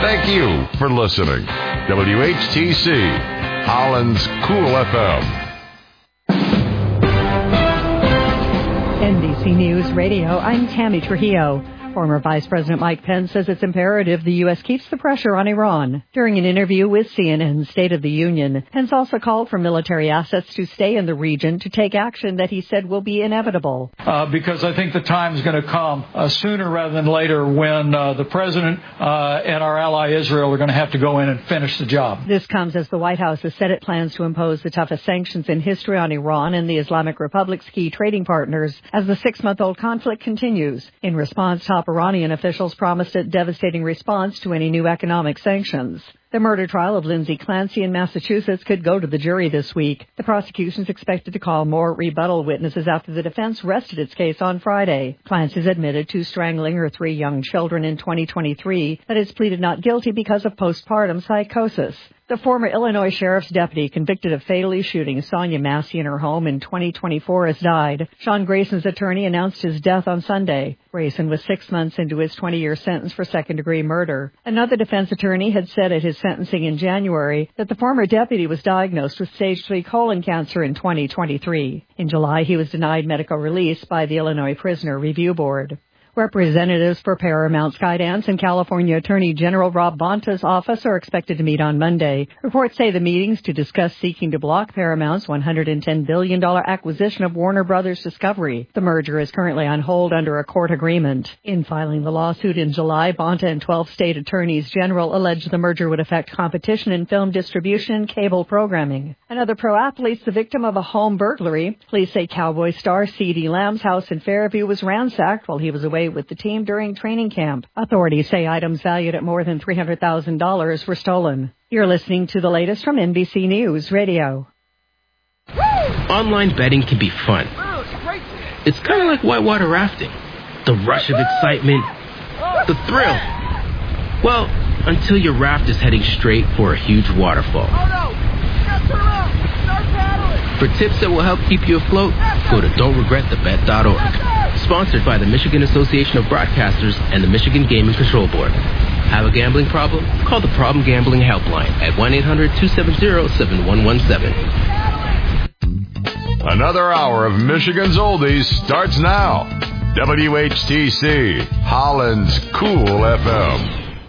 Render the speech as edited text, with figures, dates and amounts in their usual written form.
Thank you for listening. WHTC, Holland's Cool FM. NBC News Radio, I'm Tammy Trujillo. Former Vice President Mike Pence says it's imperative the U.S. keeps the pressure on Iran. During an interview with CNN's State of the Union, Pence also called for military assets to stay in the region to take action that he said will be inevitable. Because I think the time is going to come sooner rather than later when the President and our ally Israel are going to have to go in and finish the job. This comes as the White House has said it plans to impose the toughest sanctions in history on Iran and the Islamic Republic's key trading partners as the 6-month-old conflict continues. In response, top Iranian officials promised a devastating response to any new economic sanctions. The murder trial of Lindsay Clancy in Massachusetts could go to the jury this week. The prosecution is expected to call more rebuttal witnesses after the defense rested its case on Friday. Clancy's admitted to strangling her 3 young children in 2023, but has pleaded not guilty because of postpartum psychosis. The former Illinois sheriff's deputy convicted of fatally shooting Sonia Massey in her home in 2024 has died. Sean Grayson's attorney announced his death on Sunday. Grayson was 6 months into his 20-year sentence for second-degree murder. Another defense attorney had said at his sentencing in January that the former deputy was diagnosed with stage 3 colon cancer in 2023. In July, he was denied medical release by the Illinois Prisoner Review Board. Representatives for Paramount Skydance and California Attorney General Rob Bonta's office are expected to meet on Monday. Reports say the meetings to discuss seeking to block Paramount's $110 billion acquisition of Warner Brothers Discovery. The merger is currently on hold under a court agreement. In filing the lawsuit in July, Bonta and 12 state attorneys general alleged the merger would affect competition in film distribution and cable programming. Another pro athlete's the victim of a home burglary. Police say Cowboy star CeeDee Lamb's house in Fairview was ransacked while he was away with the team during training camp. Authorities say items valued at more than $300,000 were stolen. You're listening to the latest from NBC News Radio. Online betting can be fun. It's kind of like whitewater rafting. The rush of excitement, the thrill. Well, until your raft is heading straight for a huge waterfall. For tips that will help keep you afloat, go to don'tregretthebet.org. Sponsored by the Michigan Association of Broadcasters and the Michigan Gaming Control Board. Have a gambling problem? Call the Problem Gambling Helpline at 1-800-270-7117. Another hour of Michigan's Oldies starts now. WHTC, Holland's Cool FM.